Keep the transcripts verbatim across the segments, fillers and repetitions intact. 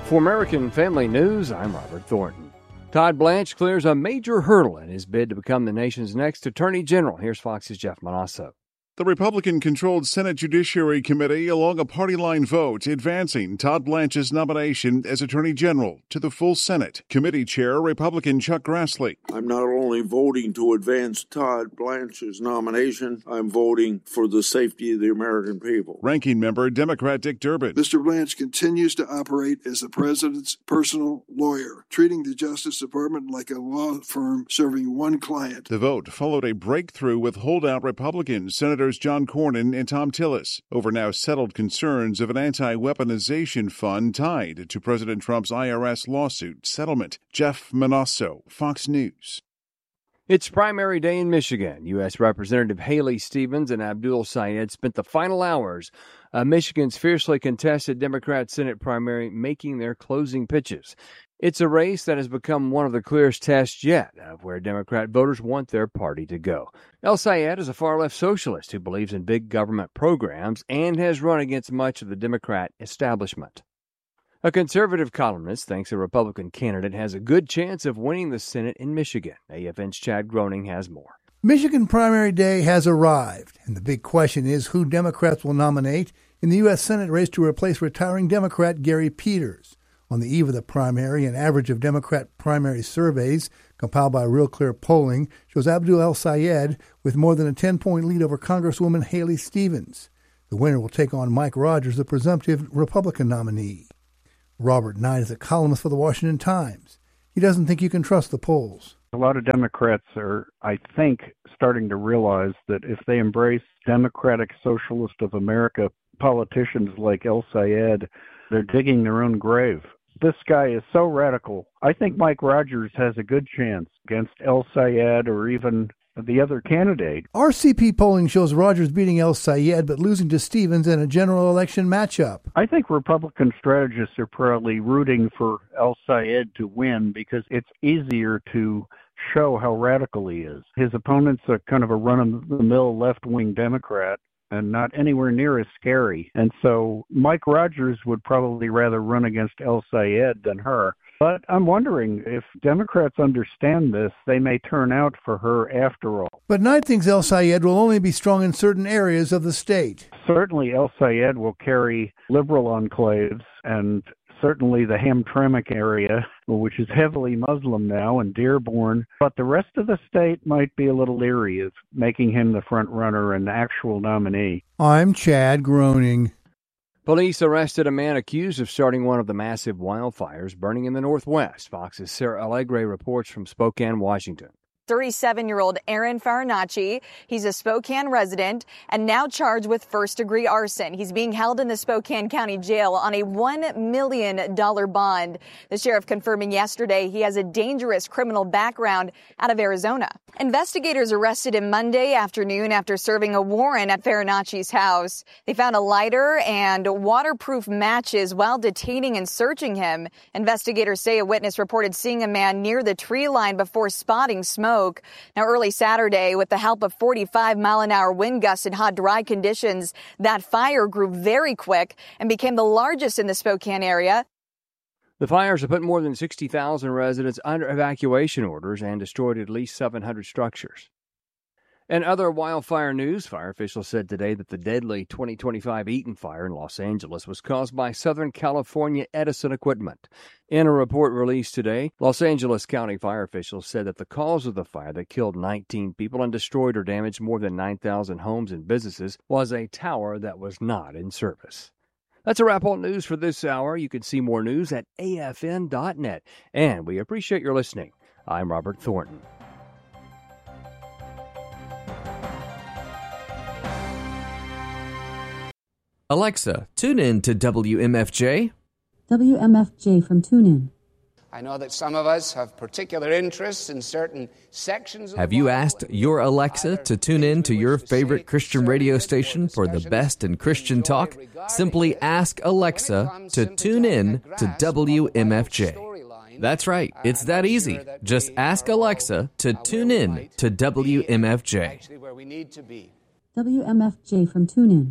For American Family News, I'm Robert Thornton. Todd Blanche clears a major hurdle in his bid to become the nation's next Attorney General. Here's Fox's Jeff Manasso. The Republican-controlled Senate Judiciary Committee, along a party line vote, advancing Todd Blanche's nomination as Attorney General to the full Senate. Committee Chair Republican Chuck Grassley. I'm not only voting to advance Todd Blanche's nomination, I'm voting for the safety of the American people. Ranking Member Democrat Dick Durbin. Mister Blanche continues to operate as the president's personal lawyer, treating the Justice Department like a law firm serving one client. The vote followed a breakthrough with holdout Republicans, Senators John Cornyn and Tom Tillis, over now settled concerns of an anti-weaponization fund tied to President Trump's I R S lawsuit settlement. Jeff Manasso, Fox News. It's primary day in Michigan. U S. Representative Haley Stevens and Abdul Sayed spent the final hours of Michigan's fiercely contested Democrat Senate primary making their closing pitches. It's a race that has become one of the clearest tests yet of where Democrat voters want their party to go. El Sayed is a far-left socialist who believes in big government programs and has run against much of the Democrat establishment. A conservative columnist thinks a Republican candidate has a good chance of winning the Senate in Michigan. A F N's Chad Groening has more. Michigan primary day has arrived, and the big question is who Democrats will nominate in the U S. Senate race to replace retiring Democrat Gary Peters. On the eve of the primary, an average of Democrat primary surveys compiled by Real Clear Polling shows Abdul El Sayed with more than a ten-point lead over Congresswoman Haley Stevens. The winner will take on Mike Rogers, the presumptive Republican nominee. Robert Knight is a columnist for the Washington Times. He doesn't think you can trust the polls. A lot of Democrats are, I think, starting to realize that if they embrace Democratic Socialist of America politicians like El Sayed, they're digging their own grave. This guy is so radical. I think Mike Rogers has a good chance against El Sayed or even the other candidate. R C P polling shows Rogers beating El Sayed but losing to Stevens in a general election matchup. I think Republican strategists are probably rooting for El Sayed to win because it's easier to show how radical he is. His opponent's a kind of a run-of-the-mill left-wing Democrat and not anywhere near as scary. And so Mike Rogers would probably rather run against El Sayed than her. But I'm wondering if Democrats understand this, they may turn out for her after all. But Knight thinks El Sayed will only be strong in certain areas of the state. Certainly El Sayed will carry liberal enclaves, and certainly the Hamtramck area, which is heavily Muslim now, and Dearborn. But the rest of the state might be a little leery of making him the front runner and the actual nominee. I'm Chad Groening. Police arrested a man accused of starting one of the massive wildfires burning in the Northwest. Fox's Sarah Allegre reports from Spokane, Washington. thirty-seven-year-old Aaron Farinacci. He's a Spokane resident and now charged with first-degree arson. He's being held in the Spokane County Jail on a one million dollars bond. The sheriff confirming yesterday he has a dangerous criminal background out of Arizona. Investigators arrested him Monday afternoon after serving a warrant at Farinacci's house. They found a lighter and waterproof matches while detaining and searching him. Investigators say a witness reported seeing a man near the tree line before spotting smoke. Now, early Saturday, with the help of forty-five mile an hour wind gusts and hot, dry conditions, that fire grew very quick and became the largest in the Spokane area. The fires have put more than sixty thousand residents under evacuation orders and destroyed at least seven hundred structures. In other wildfire news, fire officials said today that the deadly twenty twenty-five Eaton fire in Los Angeles was caused by Southern California Edison equipment. In a report released today, Los Angeles County fire officials said that the cause of the fire that killed nineteen people and destroyed or damaged more than nine thousand homes and businesses was a tower that was not in service. That's a wrap on news for this hour. You can see more news at A F N dot net. And we appreciate your listening. I'm Robert Thornton. Alexa, tune in to W M F J. W M F J from TuneIn. I know that some of us have particular interests in certain sections of Have you asked your Alexa to tune in to your favorite Christian radio station for the best in Christian talk? Simply ask Alexa to tune in to W M F J. That's right, it's that easy. Just ask Alexa to tune in to W M F J. W M F J from TuneIn.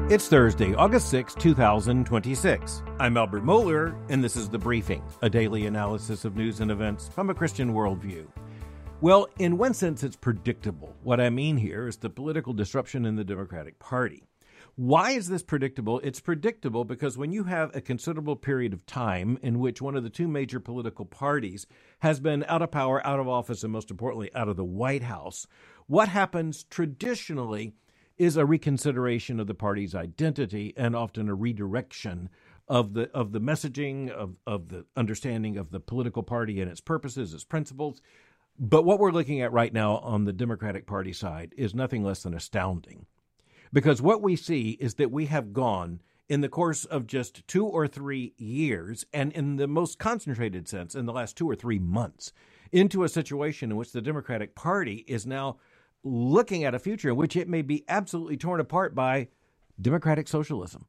It's Thursday, August sixth, twenty twenty-six. I'm Albert Mohler, and this is The Briefing, a daily analysis of news and events from a Christian worldview. Well, in one sense, it's predictable. What I mean here is the political disruption in the Democratic Party. Why is this predictable? It's predictable because when you have a considerable period of time in which one of the two major political parties has been out of power, out of office, and most importantly, out of the White House, what happens traditionally is a reconsideration of the party's identity and often a redirection of the of the messaging, of, of the understanding of the political party and its purposes, its principles. But what we're looking at right now on the Democratic Party side is nothing less than astounding. Because what we see is that we have gone in the course of just two or three years, and in the most concentrated sense, in the last two or three months, into a situation in which the Democratic Party is now looking at a future in which it may be absolutely torn apart by democratic socialism,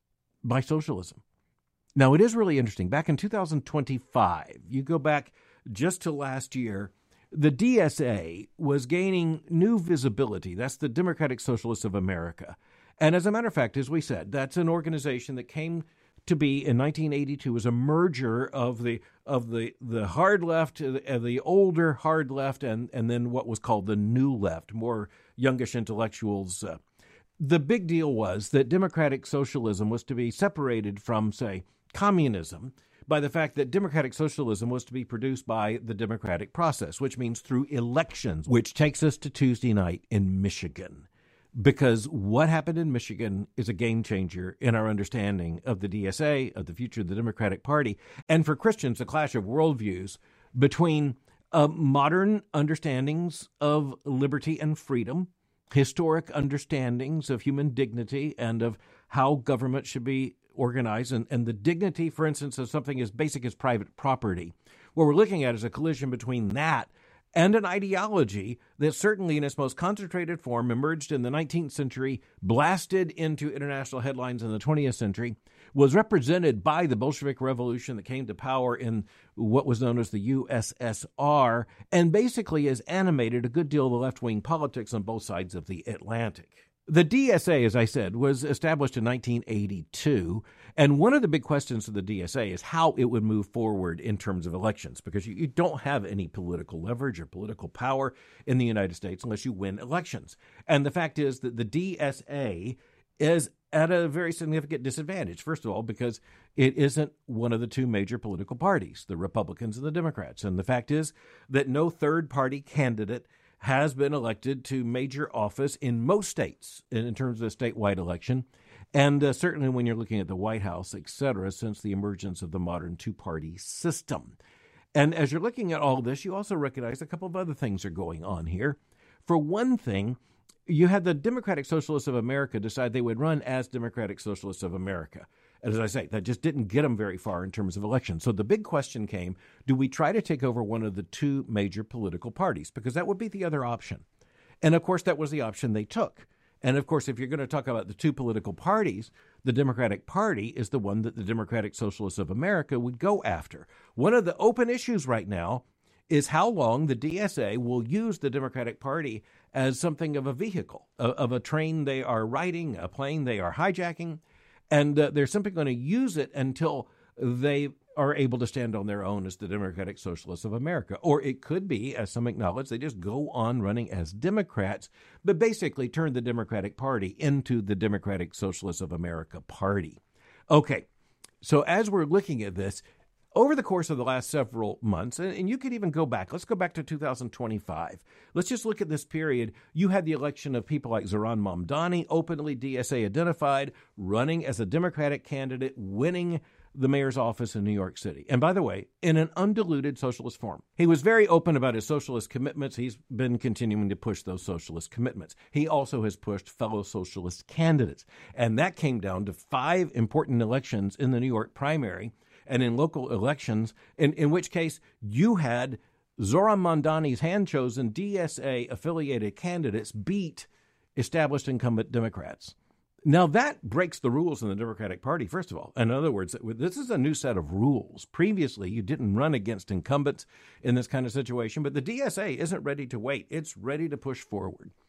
by socialism. Now, it is really interesting. Back in two thousand twenty-five, you go back just to last year, the D S A was gaining new visibility. That's the Democratic Socialists of America. And as a matter of fact, as we said, that's an organization that came to be in nineteen eighty-two as a merger of the of the the hard left, uh, the older hard left, and and then what was called the new left, more youngish intellectuals. Uh, the big deal was that democratic socialism was to be separated from, say, communism by the fact that democratic socialism was to be produced by the democratic process, which means through elections, which takes us to Tuesday night in Michigan. Because what happened in Michigan is a game changer in our understanding of the D S A, of the future of the Democratic Party, and for Christians, a clash of worldviews between uh, modern understandings of liberty and freedom, historic understandings of human dignity and of how government should be organized, and, and the dignity, for instance, of something as basic as private property. What we're looking at is a collision between that and an ideology that certainly in its most concentrated form emerged in the nineteenth century, blasted into international headlines in the twentieth century, was represented by the Bolshevik Revolution that came to power in what was known as the U S S R, and basically has animated a good deal of the left-wing politics on both sides of the Atlantic. The D S A, as I said, was established in nineteen eighty-two, and one of the big questions of the D S A is how it would move forward in terms of elections, because you, you don't have any political leverage or political power in the United States unless you win elections. And the fact is that the D S A is at a very significant disadvantage, first of all, because it isn't one of the two major political parties, the Republicans and the Democrats. And the fact is that no third-party candidate has been elected to major office in most states in terms of a statewide election, and uh, certainly when you're looking at the White House, et cetera, since the emergence of the modern two-party system. And as you're looking at all this, you also recognize a couple of other things are going on here. For one thing, you had the Democratic Socialists of America decide they would run as Democratic Socialists of America. As I say, that just didn't get them very far in terms of elections. So the big question came, do we try to take over one of the two major political parties? Because that would be the other option. And, of course, that was the option they took. And, of course, if you're going to talk about the two political parties, the Democratic Party is the one that the Democratic Socialists of America would go after. One of the open issues right now is how long the D S A will use the Democratic Party as something of a vehicle, of a train they are riding, a plane they are hijacking. And uh, they're simply going to use it until they are able to stand on their own as the Democratic Socialists of America. Or it could be, as some acknowledge, they just go on running as Democrats, but basically turn the Democratic Party into the Democratic Socialists of America party. Okay, so as we're looking at this, over the course of the last several months, and, and you could even go back, let's go back to two thousand twenty-five. Let's just look at this period. You had the election of people like Zohran Mamdani, openly D S A identified, running as a Democratic candidate, winning the mayor's office in New York City. And by the way, in an undiluted socialist form. He was very open about his socialist commitments. He's been continuing to push those socialist commitments. He also has pushed fellow socialist candidates. And that came down to five important elections in the New York primary and in local elections, in, in which case you had Zohran Mamdani's hand-chosen D S A-affiliated candidates beat established incumbent Democrats. Now, that breaks the rules in the Democratic Party, first of all. In other words, this is a new set of rules. Previously, you didn't run against incumbents in this kind of situation, but the D S A isn't ready to wait. It's ready to push forward.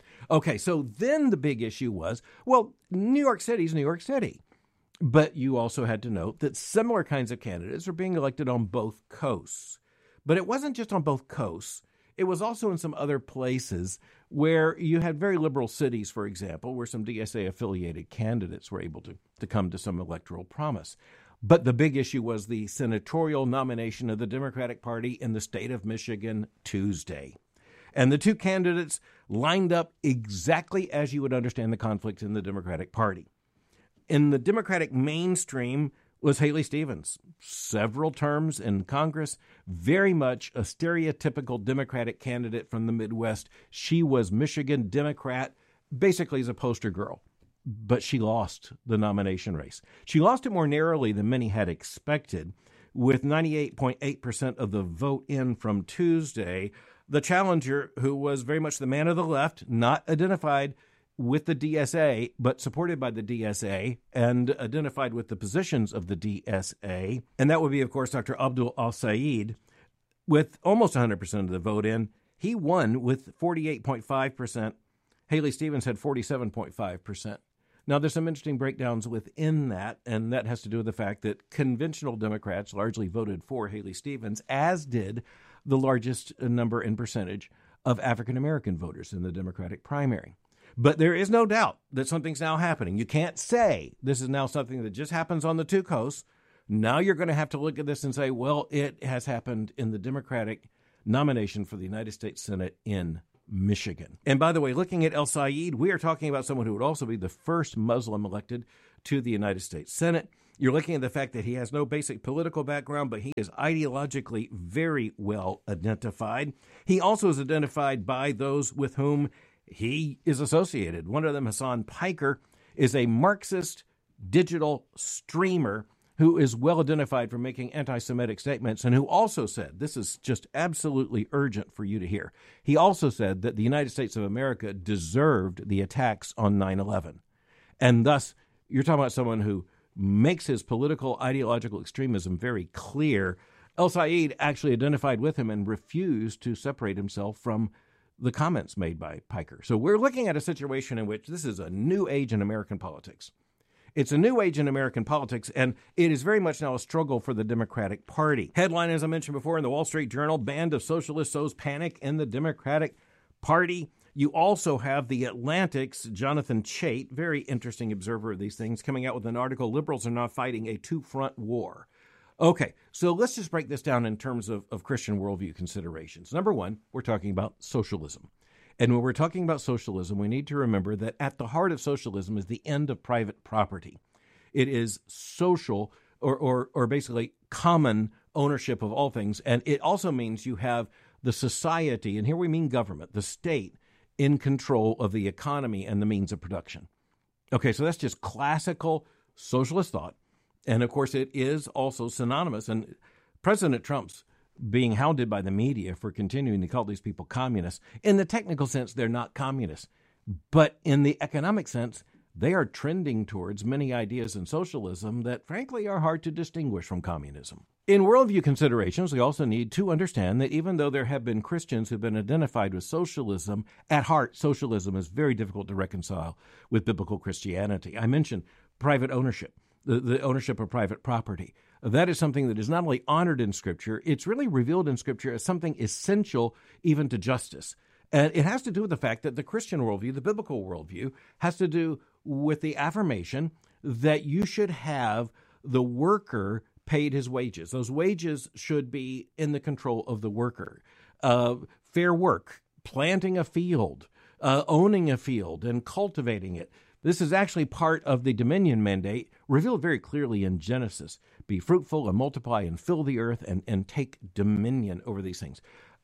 Okay, so then the big issue was, well, New York City is New York City. But you also had to note that similar kinds of candidates are being elected on both coasts. But it wasn't just on both coasts. It was also in some other places where you had very liberal cities, for example, where some D S A-affiliated candidates were able to, to come to some electoral promise. But the big issue was the senatorial nomination of the Democratic Party in the state of Michigan Tuesday. And the two candidates lined up exactly as you would understand the conflict in the Democratic Party. In the Democratic mainstream was Haley Stevens, several terms in Congress, very much a stereotypical Democratic candidate from the Midwest. She was Michigan Democrat, basically as a poster girl, but she lost the nomination race. She lost it more narrowly than many had expected, with ninety-eight point eight percent of the vote in from Tuesday. The challenger, who was very much the man of the left, not identified with the D S A, but supported by the D S A and identified with the positions of the D S A. And that would be, of course, Doctor Abdul Al-Sayed, with almost one hundred percent of the vote in. He won with forty-eight point five percent. Haley Stevens had forty-seven point five percent. Now, there's some interesting breakdowns within that, and that has to do with the fact that conventional Democrats largely voted for Haley Stevens, as did the largest number and percentage of African-American voters in the Democratic primary. But there is no doubt that something's now happening. You can't say this is now something that just happens on the two coasts. Now you're going to have to look at this and say, well, it has happened in the Democratic nomination for the United States Senate in Michigan. And by the way, looking at El-Sayed, we are talking about someone who would also be the first Muslim elected to the United States Senate. You're looking at the fact that he has no basic political background, but he is ideologically very well identified. He also is identified by those with whom he is associated. One of them, Hassan Piker, is a Marxist digital streamer who is well identified for making anti-Semitic statements and who also said, this is just absolutely urgent for you to hear, he also said that the United States of America deserved the attacks on nine eleven. And thus, you're talking about someone who makes his political ideological extremism very clear. El-Sayed actually identified with him and refused to separate himself from the comments made by Piker. So we're looking at a situation in which this is a new age in American politics. It's a new age in American politics, and it is very much now a struggle for the Democratic Party. Headline, as I mentioned before, in the Wall Street Journal, Band of Socialists sows panic in the Democratic Party. You also have the Atlantic's Jonathan Chait, very interesting observer of these things, coming out with an article, Liberals are now fighting a two-front war. Okay, so let's just break this down in terms of, of Christian worldview considerations. Number one, we're talking about socialism. And when we're talking about socialism, we need to remember that at the heart of socialism is the end of private property. It is social or, or, or basically common ownership of all things. And it also means you have the society, and here we mean government, the state, in control of the economy and the means of production. Okay, so that's just classical socialist thought. And, of course, it is also synonymous. And President Trump's being hounded by the media for continuing to call these people communists. In the technical sense, they're not communists. But in the economic sense, they are trending towards many ideas in socialism that, frankly, are hard to distinguish from communism. In worldview considerations, we also need to understand that even though there have been Christians who've been identified with socialism, at heart, socialism is very difficult to reconcile with biblical Christianity. I mentioned private ownership. The, the ownership of private property. That is something that is not only honored in Scripture, it's really revealed in Scripture as something essential even to justice. And it has to do with the fact that the Christian worldview, the biblical worldview, has to do with the affirmation that you should have the worker paid his wages. Those wages should be in the control of the worker. Uh, fair work, planting a field, uh, owning a field, and cultivating it. This is actually part of the dominion mandate revealed very clearly in Genesis. Be fruitful and multiply and fill the earth and, and take dominion over these things.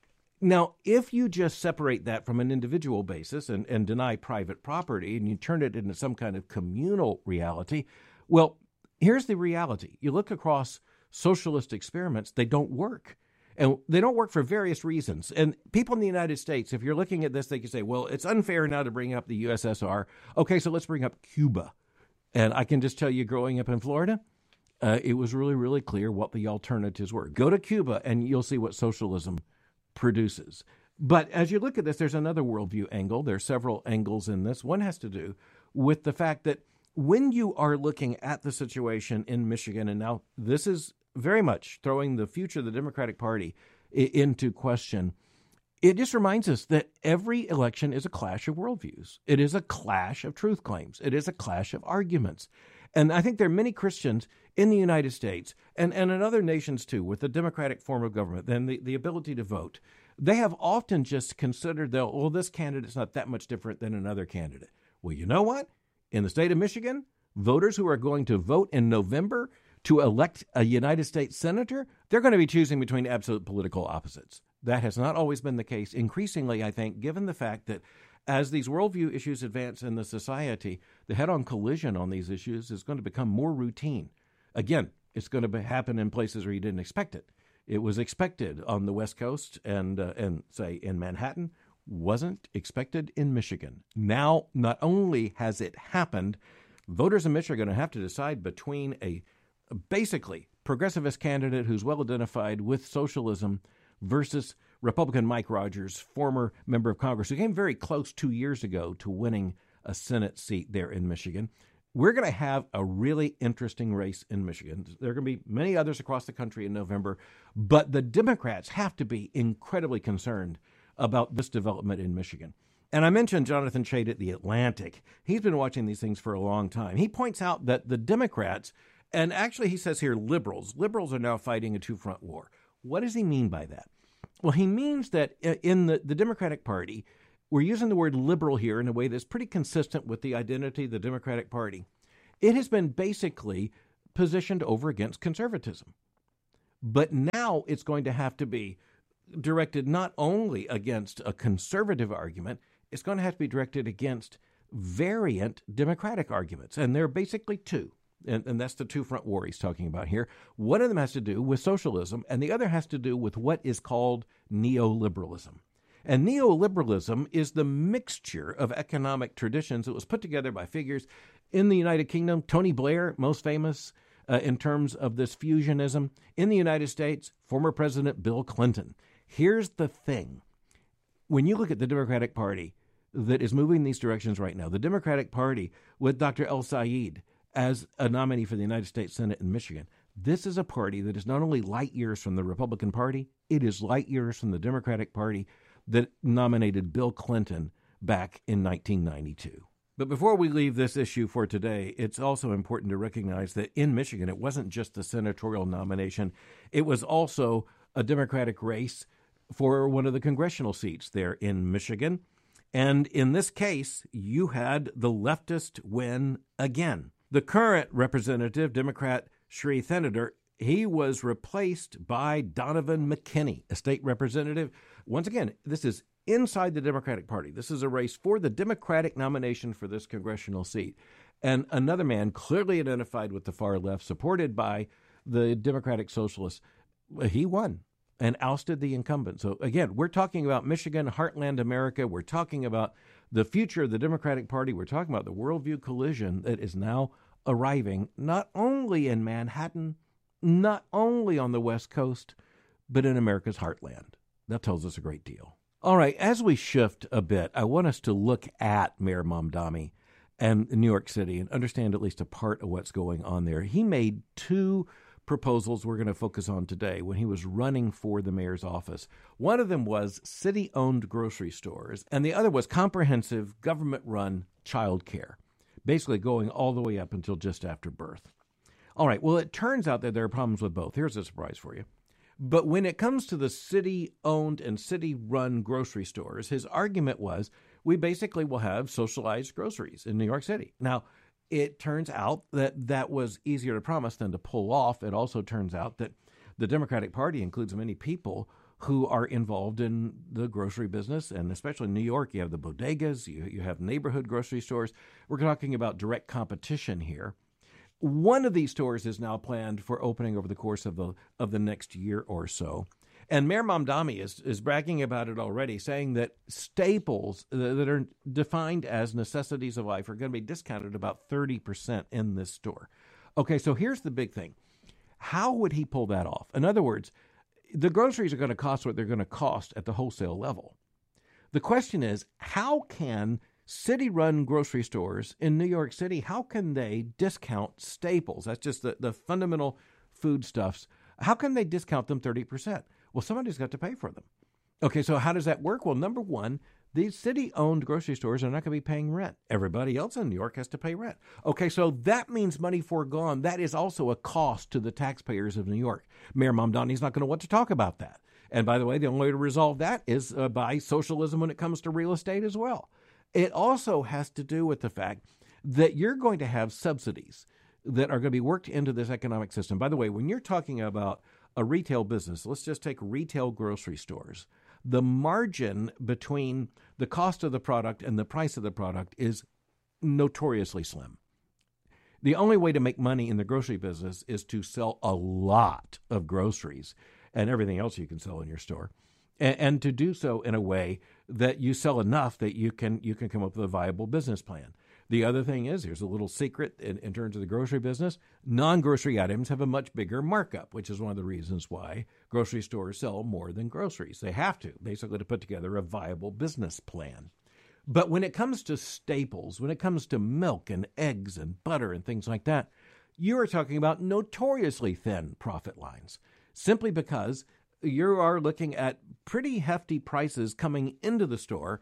Now, if you just separate that from an individual basis and, and deny private property and you turn it into some kind of communal reality, well, here's the reality. You look across socialist experiments, they don't work. And they don't work for various reasons. And people in the United States, if you're looking at this, they can say, well, it's unfair now to bring up the U S S R. Okay, so let's bring up Cuba. And I can just tell you, growing up in Florida, uh, it was really, really clear what the alternatives were. Go to Cuba and you'll see what socialism produces. But as you look at this, there's another worldview angle. There are several angles in this. One has to do with the fact that when you are looking at the situation in Michigan, and now this is very much throwing the future of the Democratic Party I- into question, it just reminds us that every election is a clash of worldviews. It is a clash of truth claims. It is a clash of arguments. And I think there are many Christians in the United States and, and in other nations too, with the democratic form of government, then the, the ability to vote. They have often just considered that, well, this candidate's not that much different than another candidate. Well, you know what? In the state of Michigan, voters who are going to vote in November to elect a United States senator, they're going to be choosing between absolute political opposites. That has not always been the case. Increasingly, I think, given the fact that as these worldview issues advance in the society, the head-on collision on these issues is going to become more routine. Again, it's going to be, happen in places where you didn't expect it. It was expected on the West Coast and, uh, and say, in Manhattan, wasn't expected in Michigan. Now, not only has it happened, voters in Michigan are going to have to decide between a basically progressivist candidate who's well identified with socialism versus Republican Mike Rogers, former member of Congress, who came very close two years ago to winning a Senate seat there in Michigan. We're going to have a really interesting race in Michigan. There are going to be many others across the country in November, but the Democrats have to be incredibly concerned about this development in Michigan. And I mentioned Jonathan Chait at The Atlantic. He's been watching these things for a long time. He points out that the Democrats, and actually he says here liberals, liberals are now fighting a two-front war. What does he mean by that? Well, he means that in the, the Democratic Party, we're using the word liberal here in a way that's pretty consistent with the identity of the Democratic Party. It has been basically positioned over against conservatism. But now it's going to have to be directed not only against a conservative argument, it's going to have to be directed against variant Democratic arguments. And there are basically two. And, and that's the two-front war he's talking about here. One of them has to do with socialism, and the other has to do with what is called neoliberalism. And neoliberalism is the mixture of economic traditions that was put together by figures in the United Kingdom. Tony Blair, most famous uh, in terms of this fusionism. In the United States, former President Bill Clinton. Here's the thing. When you look at the Democratic Party that is moving these directions right now, the Democratic Party with Doctor El-Sayed as a nominee for the United States Senate in Michigan, this is a party that is not only light years from the Republican Party, it is light years from the Democratic Party that nominated Bill Clinton back in nineteen ninety-two. But before we leave this issue for today, it's also important to recognize that in Michigan, it wasn't just the senatorial nomination. It was also a Democratic race for one of the congressional seats there in Michigan. And in this case, you had the leftist win again. The current representative, Democrat Sri Theneder, he was replaced by Donovan McKinney, a state representative. Once again, this is inside the Democratic Party. This is a race for the Democratic nomination for this congressional seat. And another man clearly identified with the far left, supported by the Democratic Socialists, he won and ousted the incumbent. So again, we're talking about Michigan, heartland America. We're talking about the future of the Democratic Party. We're talking about the worldview collision that is now arriving not only in Manhattan, not only on the West Coast, but in America's heartland. That tells us a great deal. All right, as we shift a bit, I want us to look at Mayor Mamdani and New York City and understand at least a part of what's going on there. He made two proposals we're going to focus on today when he was running for the mayor's office. One of them was city-owned grocery stores, and the other was comprehensive government-run child care, basically going all the way up until just after birth. All right, well, it turns out that there are problems with both. Here's a surprise for you. But when it comes to the city-owned and city-run grocery stores, his argument was, we basically will have socialized groceries in New York City. Now, it turns out that that was easier to promise than to pull off. It also turns out that the Democratic Party includes many people who are involved in the grocery business, and especially in New York, you have the bodegas, you, you have neighborhood grocery stores. We're talking about direct competition here. One of these stores is now planned for opening over the course of the of the next year or so. And Mayor Mamdani is, is bragging about it already, saying that staples that are defined as necessities of life are going to be discounted about thirty percent in this store. Okay, so here's the big thing. How would he pull that off? In other words, the groceries are going to cost what they're going to cost at the wholesale level. The question is, how can city-run grocery stores in New York City, how can they discount staples? That's just the, the fundamental foodstuffs. How can they discount them thirty percent? Well, somebody's got to pay for them. Okay, so how does that work? Well, number one, these city-owned grocery stores are not going to be paying rent. Everybody else in New York has to pay rent. Okay, so that means money foregone. That is also a cost to the taxpayers of New York. Mayor Mamdani's not going to want to talk about that. And by the way, the only way to resolve that is uh, by socialism when it comes to real estate as well. It also has to do with the fact that you're going to have subsidies that are going to be worked into this economic system. By the way, when you're talking about a retail business, let's just take retail grocery stores, the margin between the cost of the product and the price of the product is notoriously slim. The only way to make money in the grocery business is to sell a lot of groceries and everything else you can sell in your store, and, and to do so in a way that you sell enough that you can you can come up with a viable business plan. The other thing is, here's a little secret in, in terms of the grocery business, non-grocery items have a much bigger markup, which is one of the reasons why grocery stores sell more than groceries. They have to, basically, to put together a viable business plan. But when it comes to staples, when it comes to milk and eggs and butter and things like that, you are talking about notoriously thin profit lines, simply because you are looking at pretty hefty prices coming into the store,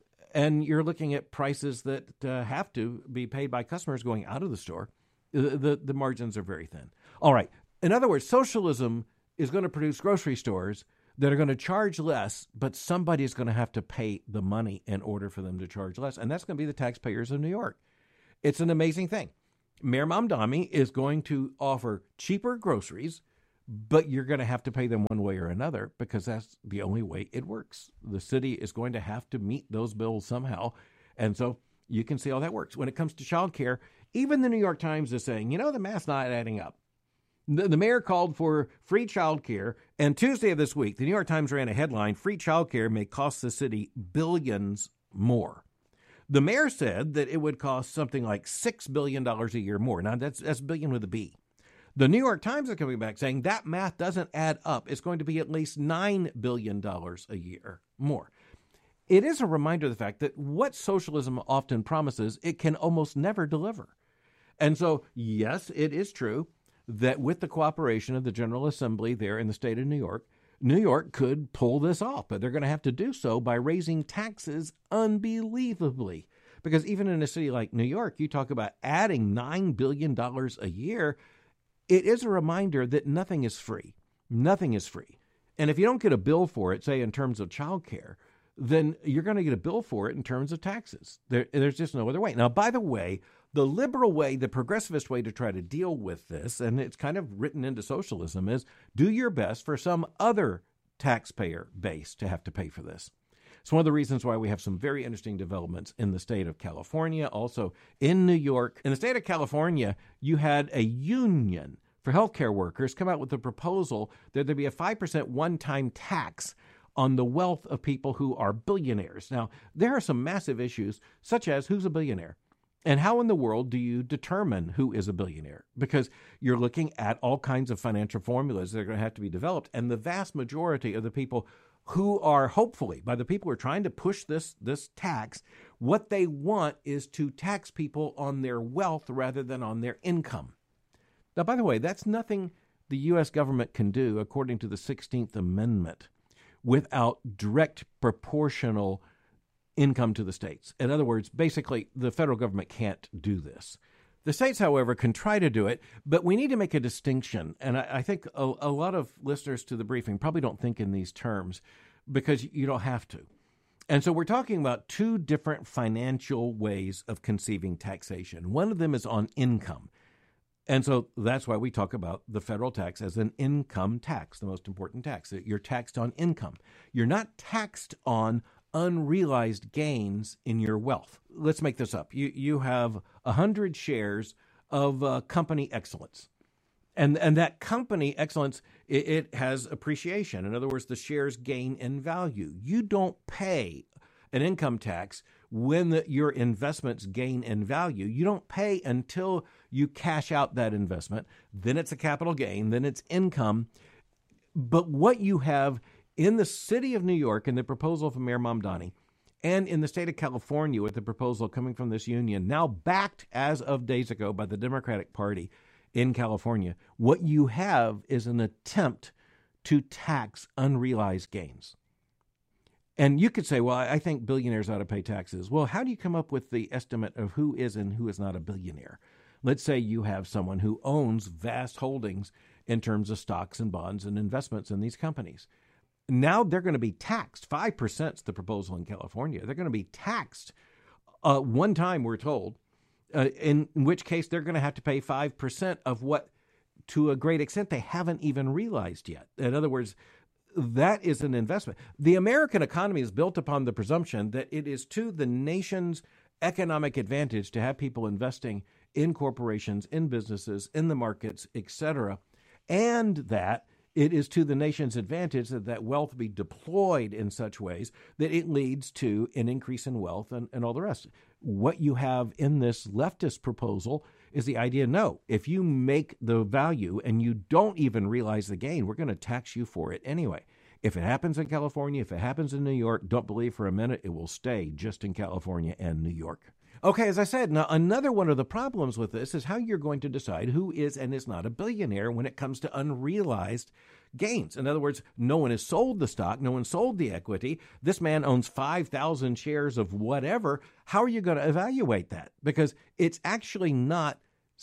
and you're looking at prices that uh, have to be paid by customers going out of the store. The, the, the margins are very thin. All right. In other words, socialism is going to produce grocery stores that are going to charge less, but somebody's going to have to pay the money in order for them to charge less, and that's going to be the taxpayers of New York. It's an amazing thing. Mayor Mamdani is going to offer cheaper groceries, but you're going to have to pay them one way or another because that's the only way it works. The city is going to have to meet those bills somehow. And so you can see how that works. When it comes to child care, even the New York Times is saying, you know, the math's not adding up. The, the mayor called for free child care. And Tuesday of this week, the New York Times ran a headline, free child care may cost the city billions more. The mayor said that it would cost something like six billion dollars a year more. Now, that's, that's billion with a B. The New York Times is coming back saying that math doesn't add up. It's going to be at least nine billion dollars a year more. It is a reminder of the fact that what socialism often promises, it can almost never deliver. And so, yes, it is true that with the cooperation of the General Assembly there in the state of New York, New York could pull this off, but they're going to have to do so by raising taxes unbelievably. Because even in a city like New York, you talk about adding nine billion dollars a year. It is a reminder that nothing is free. Nothing is free. And if you don't get a bill for it, say in terms of child care, then you're going to get a bill for it in terms of taxes. There, there's just no other way. Now, by the way, the liberal way, the progressivist way to try to deal with this, and it's kind of written into socialism, is do your best for some other taxpayer base to have to pay for this. It's one of the reasons why we have some very interesting developments in the state of California, also in New York. In the state of California, you had a union for healthcare workers come out with a proposal that there be a five percent one-time tax on the wealth of people who are billionaires. Now, there are some massive issues, such as who's a billionaire? And how in the world do you determine who is a billionaire? Because you're looking at all kinds of financial formulas that are going to have to be developed, and the vast majority of the people who are hopefully, by the people who are trying to push this, this tax, what they want is to tax people on their wealth rather than on their income. Now, by the way, that's nothing the U S government can do, according to the sixteenth Amendment, without direct proportional income to the states. In other words, basically, the federal government can't do this. The states, however, can try to do it, but we need to make a distinction. And I, I think a, a lot of listeners to the briefing probably don't think in these terms because you don't have to. And so we're talking about two different financial ways of conceiving taxation. One of them is on income. And so that's why we talk about the federal tax as an income tax, the most important tax. You're taxed on income. You're not taxed on unrealized gains in your wealth. Let's make this up. You you have one hundred shares of uh, Company Excellence. And and that Company Excellence, it, it has appreciation. In other words, the shares gain in value. You don't pay an income tax when the, your investments gain in value. You don't pay until you cash out that investment. Then it's a capital gain. Then it's income. But what you have in the city of New York, in the proposal from Mayor Mamdani, And in the state of California, with the proposal coming from this union, now backed as of days ago by the Democratic Party in California, what you have is an attempt to tax unrealized gains. And you could say, well, I think billionaires ought to pay taxes. Well, how do you come up with the estimate of who is and who is not a billionaire? Let's say you have someone who owns vast holdings in terms of stocks and bonds and investments in these companies. Now they're going to be taxed. five percent is the proposal in California. They're going to be taxed uh, one time, we're told, uh, in, in which case they're going to have to pay five percent of what, to a great extent, they haven't even realized yet. In other words, that is an investment. The American economy is built upon the presumption that it is to the nation's economic advantage to have people investing in corporations, in businesses, in the markets, et cetera, and that it is to the nation's advantage that that wealth be deployed in such ways that it leads to an increase in wealth and, and all the rest. What you have in this leftist proposal is the idea, no, if you make the value and you don't even realize the gain, we're going to tax you for it anyway. If it happens in California, if it happens in New York, don't believe for a minute it will stay just in California and New York. Okay, as I said, now another one of the problems with this is how you're going to decide who is and is not a billionaire when it comes to unrealized gains. In other words, no one has sold the stock, no one sold the equity. This man owns five thousand shares of whatever. How are you going to evaluate that? Because it's actually not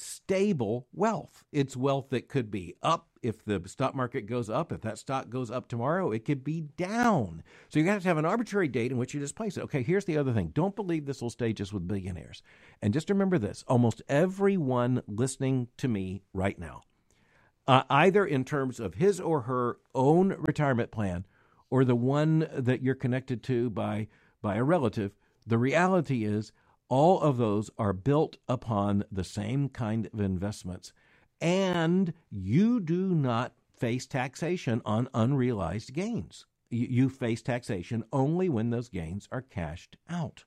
stable wealth. It's wealth that could be up if the stock market goes up. If that stock goes up tomorrow, it could be down. So you have to have an arbitrary date in which you just place it. Okay, here's the other thing. Don't believe this will stay just with billionaires. And just remember this, almost everyone listening to me right now, uh, either in terms of his or her own retirement plan or the one that you're connected to by, by a relative, the reality is all of those are built upon the same kind of investments. And you do not face taxation on unrealized gains. You face taxation only when those gains are cashed out.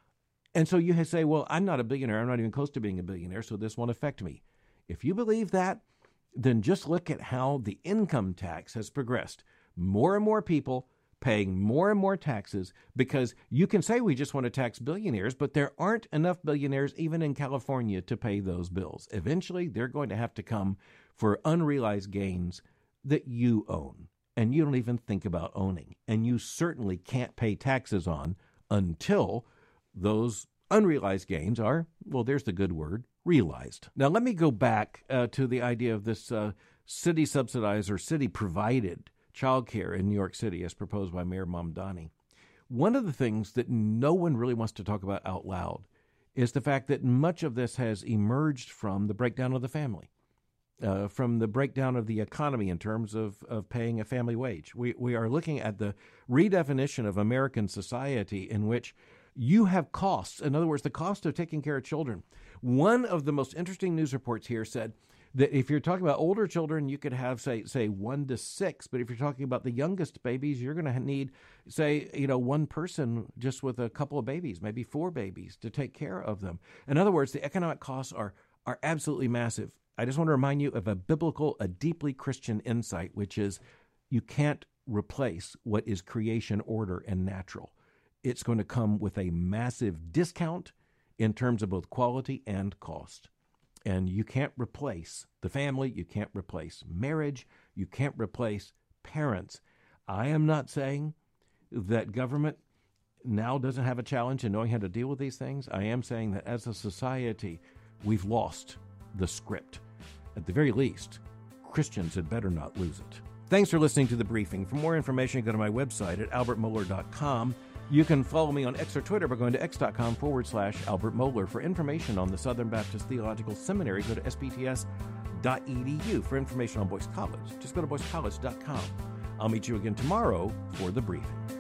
And so you say, well, I'm not a billionaire. I'm not even close to being a billionaire, so this won't affect me. If you believe that, then just look at how the income tax has progressed. More and more people paying more and more taxes, because you can say we just want to tax billionaires, but there aren't enough billionaires even in California to pay those bills. Eventually, they're going to have to come for unrealized gains that you own and you don't even think about owning. And you certainly can't pay taxes on until those unrealized gains are, well, there's the good word, realized. Now, let me go back uh, to the idea of this uh, city-subsidized or city-provided childcare in New York City as proposed by Mayor Mamdani. One of the things that no one really wants to talk about out loud is the fact that much of this has emerged from the breakdown of the family, uh, from the breakdown of the economy in terms of, of paying a family wage. We, we are looking at the redefinition of American society in which you have costs. In other words, the cost of taking care of children. One of the most interesting news reports here said that if you're talking about older children, you could have, say, say one to six. But if you're talking about the youngest babies, you're going to need, say, you know, one person just with a couple of babies, maybe four babies to take care of them. In other words, the economic costs are are absolutely massive. I just want to remind you of a biblical, a deeply Christian insight, which is you can't replace what is creation order and natural. It's going to come with a massive discount in terms of both quality and cost. And you can't replace the family. You can't replace marriage. You can't replace parents. I am not saying that government now doesn't have a challenge in knowing how to deal with these things. I am saying that as a society, we've lost the script. At the very least, Christians had better not lose it. Thanks for listening to The Briefing. For more information, go to my website at albert mohler dot com. You can follow me on X or Twitter by going to x.com forward slash Albert Mohler. For information on the Southern Baptist Theological Seminary, go to s b t s dot e d u. For information on Boyce College, just go to boyce college dot com. I'll meet you again tomorrow for The Briefing.